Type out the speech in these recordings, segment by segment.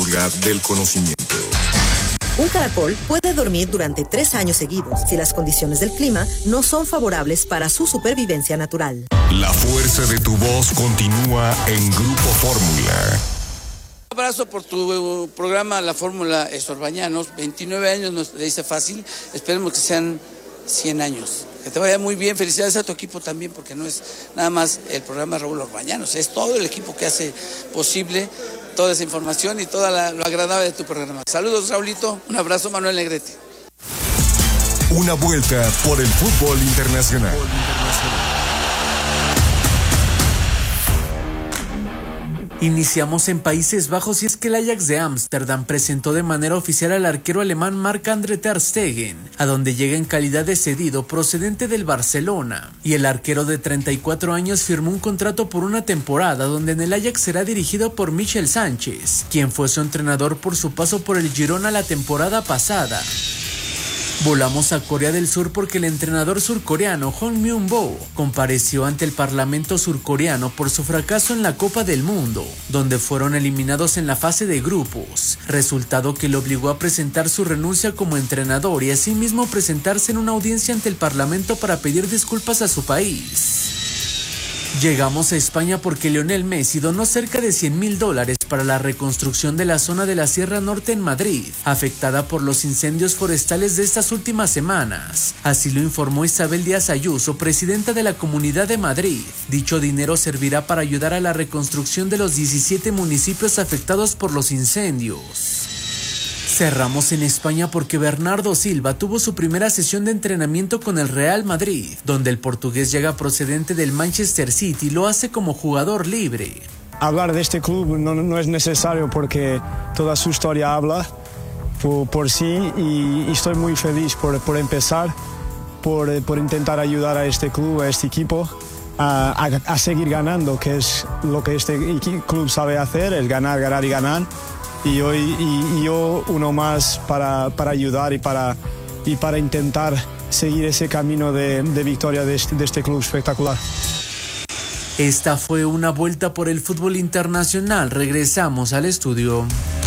fórmula del conocimiento. Un caracol puede dormir durante 3 años seguidos si las condiciones del clima no son favorables para su supervivencia natural. La fuerza de tu voz continúa en Grupo Fórmula. Un abrazo por tu programa La Fórmula Sorbañanos. 29 años nos le dice fácil, esperemos que sean 100 años. Que te vaya muy bien, felicidades a tu equipo también, porque no es nada más el programa Raúl Orbañanos, es todo el equipo que hace posible toda esa información y lo agradable de tu programa. Saludos, Raulito, un abrazo, Manuel Negrete. Una vuelta por el fútbol internacional. Iniciamos en Países Bajos y es que el Ajax de Ámsterdam presentó de manera oficial al arquero alemán Marc-André ter Stegen, a donde llega en calidad de cedido procedente del Barcelona. Y el arquero de 34 años firmó un contrato por una temporada donde en el Ajax será dirigido por Michel Sánchez, quien fue su entrenador por su paso por el Girona la temporada pasada. Volamos a Corea del Sur porque el entrenador surcoreano Hong Myung-bo compareció ante el parlamento surcoreano por su fracaso en la Copa del Mundo, donde fueron eliminados en la fase de grupos, resultado que le obligó a presentar su renuncia como entrenador y asimismo presentarse en una audiencia ante el parlamento para pedir disculpas a su país. Llegamos a España porque Lionel Messi donó cerca de $100,000 para la reconstrucción de la zona de la Sierra Norte en Madrid, afectada por los incendios forestales de estas últimas semanas. Así lo informó Isabel Díaz Ayuso, presidenta de la Comunidad de Madrid. Dicho dinero servirá para ayudar a la reconstrucción de los 17 municipios afectados por los incendios. Cerramos en España porque Bernardo Silva tuvo su primera sesión de entrenamiento con el Real Madrid, donde el portugués llega procedente del Manchester City y lo hace como jugador libre. Hablar de este club no es necesario porque toda su historia habla por sí y estoy muy feliz por empezar, por intentar ayudar a este club, a este equipo a seguir ganando, que es lo que este club sabe hacer, es ganar, ganar y ganar. Y yo uno más para ayudar y para intentar seguir ese camino de victoria de este club espectacular. Esta fue una vuelta por el fútbol internacional. Regresamos al estudio.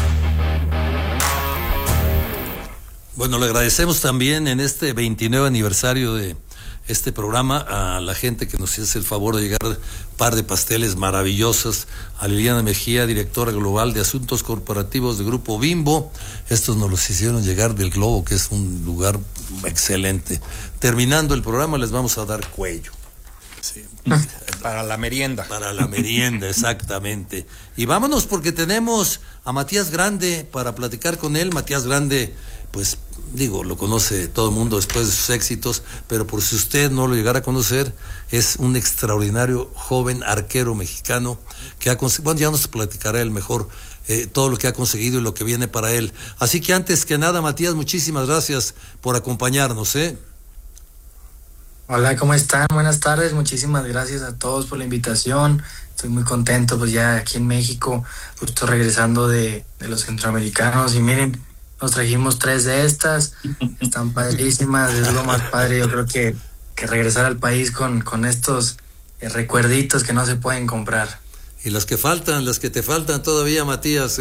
Bueno, le agradecemos también en este 29 aniversario de este programa a la gente que nos hace el favor de llegar un par de pasteles maravillosos, a Liliana Mejía, directora global de Asuntos Corporativos de Grupo Bimbo. Estos nos los hicieron llegar del Globo, que es un lugar excelente. Terminando el programa les vamos a dar cuello. Sí. Para la merienda. Para la merienda, exactamente. Y vámonos porque tenemos a Matías Grande para platicar con él. Matías Grande, pues lo conoce todo el mundo después de sus éxitos, pero por si usted no lo llegara a conocer, es un extraordinario joven arquero mexicano que ha conseguido, ya nos platicará él mejor todo lo que ha conseguido y lo que viene para él. Así que antes que nada, Matías, muchísimas gracias por acompañarnos, Hola, ¿cómo están? Buenas tardes, muchísimas gracias a todos por la invitación. Estoy muy contento, pues ya aquí en México, justo regresando de los centroamericanos, y miren, nos trajimos 3 de estas, están padrísimas, es lo más padre, yo creo que regresar al país con estos recuerditos que no se pueden comprar. Y las que te faltan todavía, Matías,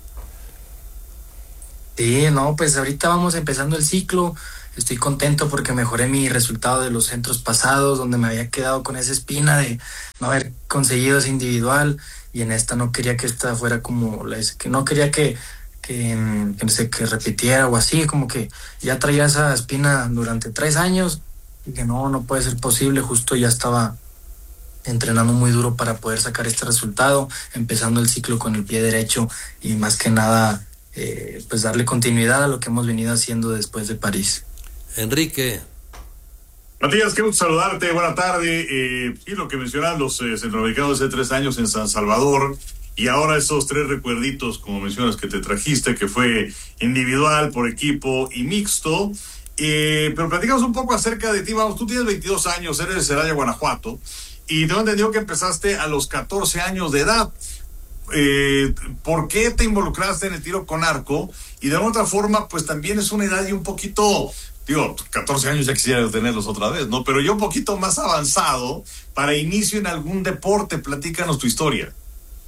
Sí, no, pues ahorita vamos empezando el ciclo. Estoy contento porque mejoré mi resultado de los centros pasados, donde me había quedado con esa espina de no haber conseguido ese individual, y en esta no quería que esta fuera como que no quería que repitiera o así, como que ya traía esa espina durante 3 años y que no puede ser posible. Justo ya estaba entrenando muy duro para poder sacar este resultado, empezando el ciclo con el pie derecho y más que nada pues darle continuidad a lo que hemos venido haciendo después de París. Enrique. Matías, qué gusto saludarte, buena tarde. Y lo que mencionas, los centroamericanos hace 3 años en San Salvador, y ahora esos 3 recuerditos, como mencionas, que te trajiste, que fue individual, por equipo y mixto. Pero platicamos un poco acerca de ti. Vamos, tú tienes 22 años, eres de Celaya, Guanajuato, y tengo entendido que empezaste a los 14 años de edad. ¿Por qué te involucraste en el tiro con arco? Y de otra forma, pues también es una edad y un poquito, 14 años ya quisiera tenerlos otra vez, ¿no? Pero yo un poquito más avanzado para inicio en algún deporte. Platícanos tu historia.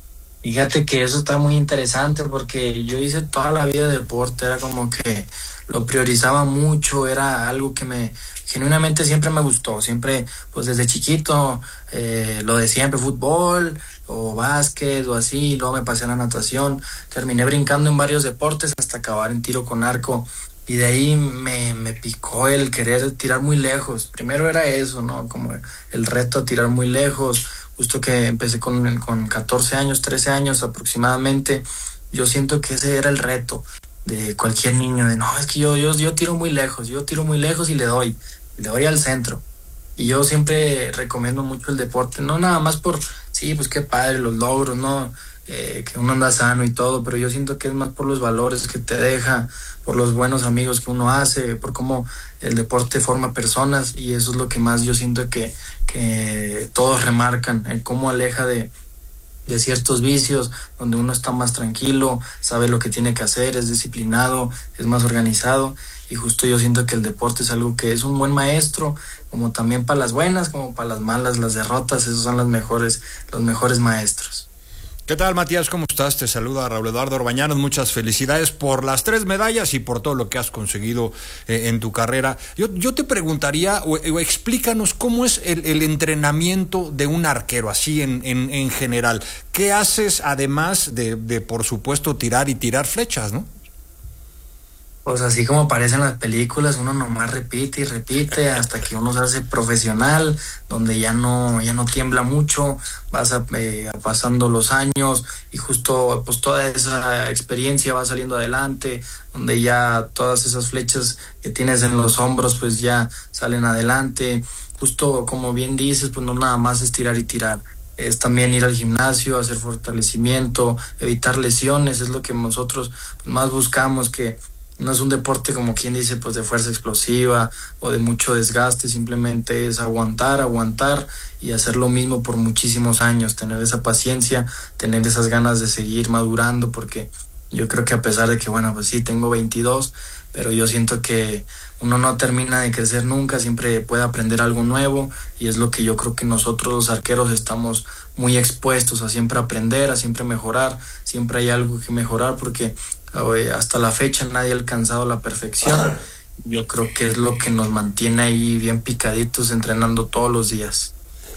Fíjate que eso está muy interesante porque yo hice toda la vida de deporte, era como que lo priorizaba mucho, era algo que genuinamente siempre me gustó, siempre, pues desde chiquito, lo de siempre, fútbol o básquet o así, luego me pasé a la natación, terminé brincando en varios deportes hasta acabar en tiro con arco. Y de ahí me picó el querer tirar muy lejos. Primero era eso, ¿no? Como el reto a tirar muy lejos. Justo que empecé con 14 años, 13 años aproximadamente. Yo siento que ese era el reto de cualquier niño. De no, es que yo tiro muy lejos. Yo tiro muy lejos y le doy al centro. Y yo siempre recomiendo mucho el deporte. No nada más por, sí, pues qué padre, los logros, ¿no? Que uno anda sano y todo, pero yo siento que es más por los valores que te deja, por los buenos amigos que uno hace, por cómo el deporte forma personas, y eso es lo que más yo siento que todos remarcan, en cómo aleja de ciertos vicios, donde uno está más tranquilo, sabe lo que tiene que hacer, es disciplinado, es más organizado, y justo yo siento que el deporte es algo que es un buen maestro, como también para las buenas, como para las malas, las derrotas, esos son los mejores maestros. ¿Qué tal, Matías? ¿Cómo estás? Te saluda Raúl Eduardo Orbañanos. Muchas felicidades por las 3 medallas y por todo lo que has conseguido en tu carrera. Yo te preguntaría, o explícanos cómo es el entrenamiento de un arquero, así en general. ¿Qué haces además de, por supuesto, tirar flechas, no? Pues así como aparece en las películas, uno nomás repite y repite hasta que uno se hace profesional, donde ya no tiembla mucho, vas pasando los años y justo pues toda esa experiencia va saliendo adelante, donde ya todas esas flechas que tienes en los hombros pues ya salen adelante. Justo como bien dices, pues no nada más es tirar y tirar. Es también ir al gimnasio, hacer fortalecimiento, evitar lesiones, es lo que nosotros más buscamos, que no es un deporte como quien dice pues de fuerza explosiva o de mucho desgaste, simplemente es aguantar y hacer lo mismo por muchísimos años, tener esa paciencia, tener esas ganas de seguir madurando, porque yo creo que a pesar de que bueno pues sí tengo 22, pero yo siento que uno no termina de crecer nunca, siempre puede aprender algo nuevo, y es lo que yo creo que nosotros los arqueros estamos muy expuestos a siempre aprender, a siempre mejorar, siempre hay algo que mejorar, porque hasta la fecha nadie ha alcanzado la perfección. Yo creo que es lo que nos mantiene ahí bien picaditos entrenando todos los días.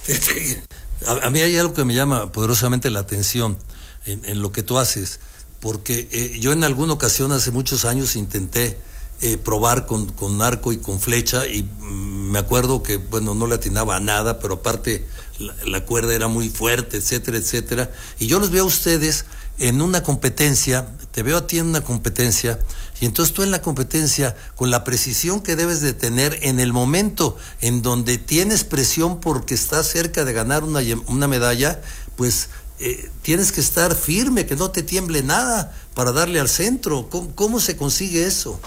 A mí hay algo que me llama poderosamente la atención en lo que tú haces, porque yo en alguna ocasión hace muchos años intenté probar con arco y con flecha, y me acuerdo que bueno, no le atinaba a nada, pero aparte la cuerda era muy fuerte, etcétera, etcétera, y yo los veo a ustedes en una competencia, te veo a ti en una competencia, y entonces tú en la competencia, con la precisión que debes de tener en el momento en donde tienes presión porque estás cerca de ganar una medalla, pues tienes que estar firme, que no te tiemble nada para darle al centro. ¿Cómo se consigue eso?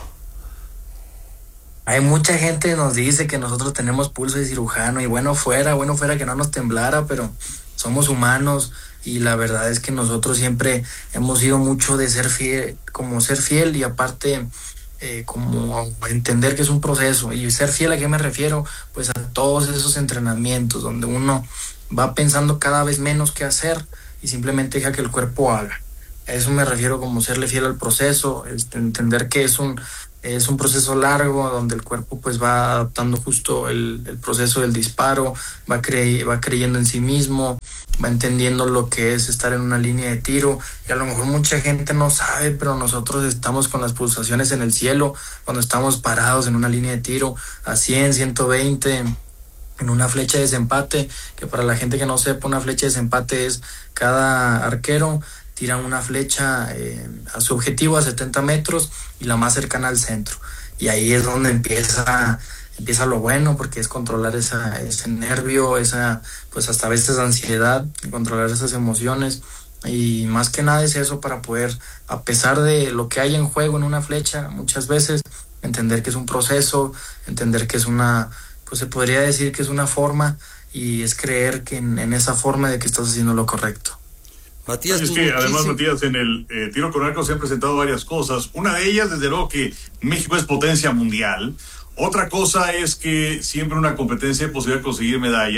Hay mucha gente que nos dice que nosotros tenemos pulso de cirujano, y bueno fuera que no nos temblara, pero somos humanos, y la verdad es que nosotros siempre hemos sido mucho de ser fiel y aparte como entender que es un proceso. Y ser fiel, ¿a qué me refiero? Pues a todos esos entrenamientos donde uno va pensando cada vez menos qué hacer y simplemente deja que el cuerpo haga. A eso me refiero como serle fiel al proceso, entender que es un proceso largo donde el cuerpo pues va adaptando justo el proceso del disparo, va creyendo en sí mismo, va entendiendo lo que es estar en una línea de tiro, y a lo mejor mucha gente no sabe, pero nosotros estamos con las pulsaciones en el cielo cuando estamos parados en una línea de tiro a 100, 120 en una flecha de desempate, que para la gente que no sepa, una flecha de desempate es cada arquero tira una flecha a su objetivo a 70 metros y la más cercana al centro. Y ahí es donde empieza lo bueno, porque es controlar ese nervio, pues hasta a veces ansiedad, controlar esas emociones. Y más que nada es eso, para poder, a pesar de lo que hay en juego en una flecha, muchas veces entender que es un proceso, entender que es pues se podría decir que es una forma, y es creer que en esa forma de que estás haciendo lo correcto. Matías, es que además, Matías, en el tiro con arco se han presentado varias cosas. Una de ellas, desde luego, que México es potencia mundial. Otra cosa es que siempre una competencia hay posibilidad de conseguir medalla.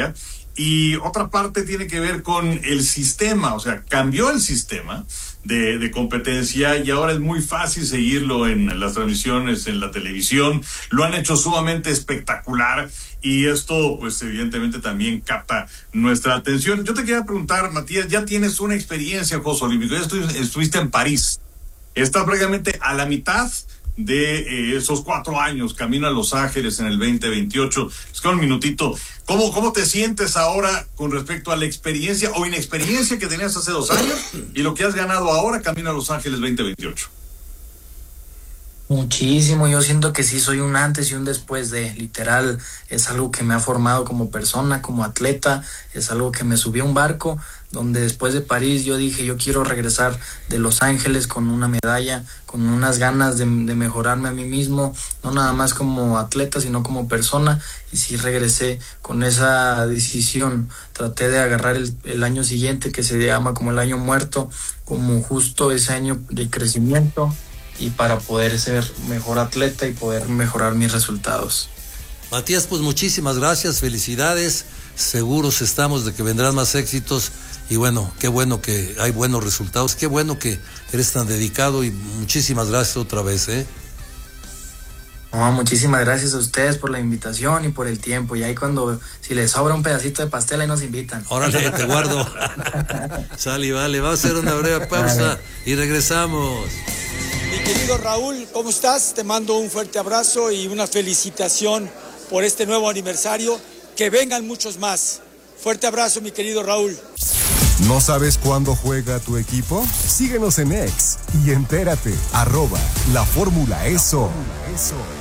y otra parte tiene que ver con el sistema, o sea, cambió el sistema de competencia y ahora es muy fácil seguirlo en las transmisiones, en la televisión. Lo han hecho sumamente espectacular y esto pues evidentemente también capta nuestra atención. Yo te quería preguntar, Matías, ya tienes una experiencia en Juegos Olímpicos, ya estuviste en París, estás prácticamente a la mitad de esos 4 años, camino a Los Ángeles en el 2028. Es que un minutito, ¿cómo te sientes ahora con respecto a la experiencia o inexperiencia que tenías hace 2 años y lo que has ganado ahora camino a Los Ángeles 2028? Muchísimo, yo siento que sí soy un antes y un después de, literal, es algo que me ha formado como persona, como atleta, es algo que me subió a un barco, donde después de París yo dije, yo quiero regresar de Los Ángeles con una medalla, con unas ganas de mejorarme a mí mismo, no nada más como atleta, sino como persona, y sí regresé con esa decisión, traté de agarrar el año siguiente, que se llama como el año muerto, como justo ese año de crecimiento, y para poder ser mejor atleta y poder mejorar mis resultados. Matías, pues muchísimas gracias, felicidades, seguros estamos de que vendrán más éxitos y bueno, qué bueno que hay buenos resultados, qué bueno que eres tan dedicado y muchísimas gracias otra vez, No, muchísimas gracias a ustedes por la invitación y por el tiempo, y ahí cuando, si les sobra un pedacito de pastel, ahí nos invitan. Órale, te guardo. Sale y vale, vamos a hacer una breve pausa y regresamos. Mi querido Raúl, ¿cómo estás? Te mando un fuerte abrazo y una felicitación por este nuevo aniversario. Que vengan muchos más. Fuerte abrazo, mi querido Raúl. ¿No sabes cuándo juega tu equipo? Síguenos en X y entérate. @LaFórmulaEso.